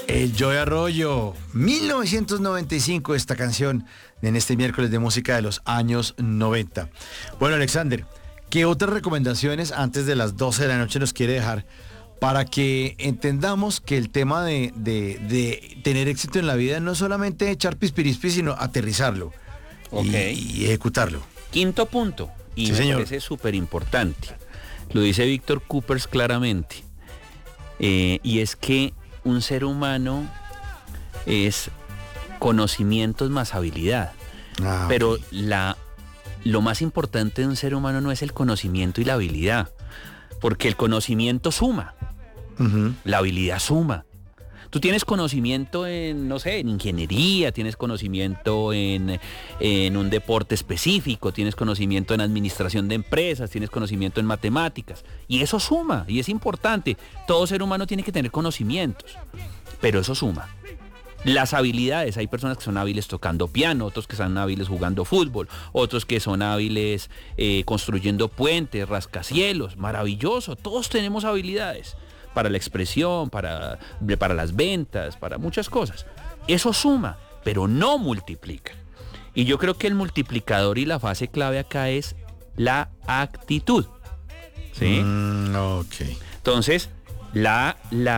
El Joey Arroyo, 1995, esta canción en este miércoles de música de los años 90. Bueno, Alexander, ¿qué otras recomendaciones antes de las 12 de la noche nos quiere dejar para que entendamos que el tema de tener éxito en la vida no es solamente echar pispirispi, sino aterrizarlo y ejecutarlo? Quinto punto, y sí, me señor. parece súper importante. Lo dice Víctor Coopers claramente. Y es que un ser humano es conocimientos más habilidad. Pero Ok. lo más importante de un ser humano no es el conocimiento y la habilidad. Porque el conocimiento suma, Ujú. la habilidad suma. Tú tienes conocimiento en, no sé, en ingeniería, tienes conocimiento en un deporte específico, tienes conocimiento en administración de empresas, tienes conocimiento en matemáticas. Y eso suma, y es importante. Todo ser humano tiene que tener conocimientos, pero eso suma. Las habilidades, hay personas que son hábiles tocando piano, otros que son hábiles jugando fútbol, otros que son hábiles construyendo puentes, rascacielos, maravilloso, todos tenemos habilidades para la expresión, para las ventas, para muchas cosas. Eso suma, pero no multiplica. Y yo creo que el multiplicador y la fase clave acá es la actitud. ¿Sí? Ok. Entonces, la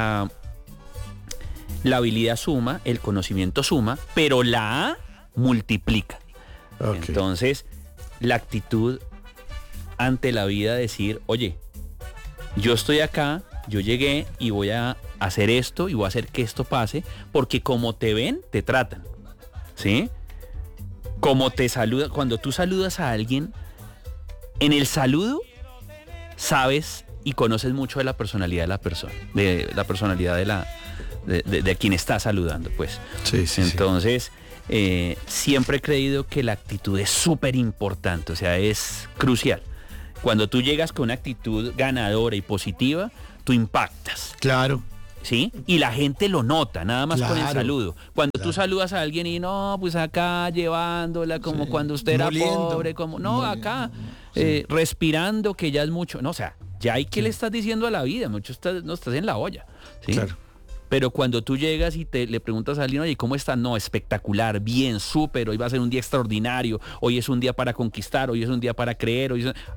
habilidad suma, el conocimiento suma, pero la A multiplica. Ok. Entonces, la actitud ante la vida, decir, oye, yo estoy acá, yo llegué y voy a hacer esto y voy a hacer que esto pase, porque como te ven, te tratan. ¿Sí? Como te saludan, cuando tú saludas a alguien, en el saludo sabes y conoces mucho de la personalidad de la persona, de la personalidad de quien está saludando, pues. Sí, sí, Entonces, siempre he creído que la actitud es súper importante, o sea, es crucial. Cuando tú llegas con una actitud ganadora y positiva, tú impactas. Claro. ¿Sí? Y la gente lo nota, nada más con el Claro, saludo. Cuando claro. tú saludas a alguien y no, pues acá llevándola como Sí. cuando usted era Moliendo. pobre, como no, Moliendo. acá Sí. respirando, que ya es mucho. No, o sea, ya hay que le estás diciendo a la vida, mucho no estás en la olla. ¿Sí? Claro. Pero cuando tú llegas y le preguntas a alguien, oye, ¿cómo está? No, espectacular, bien, súper, hoy va a ser un día extraordinario, hoy es un día para conquistar, hoy es un día para creer,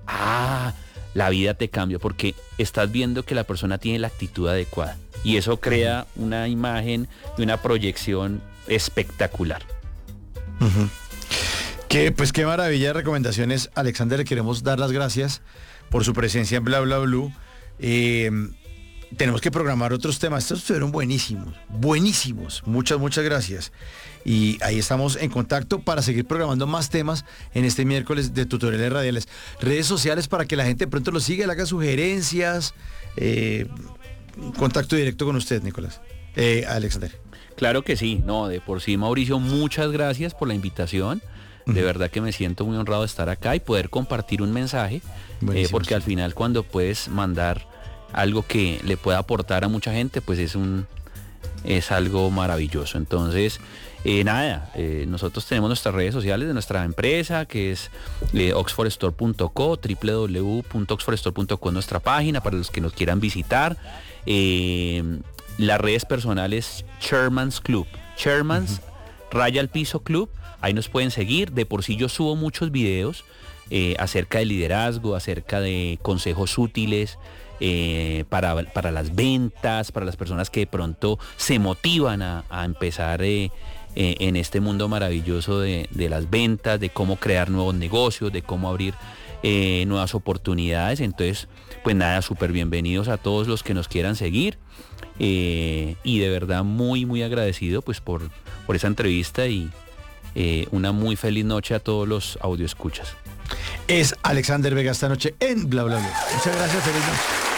la vida te cambia porque estás viendo que la persona tiene la actitud adecuada. Y eso crea una imagen y una proyección espectacular. Ujú. Qué maravilla de recomendaciones, Alexander. Le queremos dar las gracias por su presencia en Bla Bla Blue. Tenemos que programar otros temas. Estos fueron buenísimos, buenísimos. Muchas gracias. Y ahí estamos en contacto para seguir programando más temas en este miércoles de tutoriales radiales. Redes sociales para que la gente de pronto lo siga, le haga sugerencias. Contacto directo con usted, Nicolás. Alexander. Claro que sí, no, de por sí, Mauricio, muchas gracias por la invitación. De verdad que me siento muy honrado de estar acá y poder compartir un mensaje, Buenísimo, porque sí. al final cuando puedes mandar algo que le pueda aportar a mucha gente, pues es algo maravilloso. Entonces, nosotros tenemos nuestras redes sociales de nuestra empresa, que es oxfordstore.co, www.oxfordstore.co, nuestra página para los que nos quieran visitar. Las redes personales Chairman's Club, Chairman's Raya al Piso Club, ahí nos pueden seguir. De por sí yo subo muchos videos acerca de liderazgo, acerca de consejos útiles para las ventas, para las personas que de pronto se motivan a empezar en este mundo maravilloso de las ventas, de cómo crear nuevos negocios, de cómo abrir nuevas oportunidades. Entonces, pues nada, súper bienvenidos a todos los que nos quieran seguir. Y de verdad muy agradecido pues por esa entrevista y una muy feliz noche a todos los audioescuchas. Es Alexander Vega esta noche en Bla Bla Bla. Muchas gracias, feliz noche.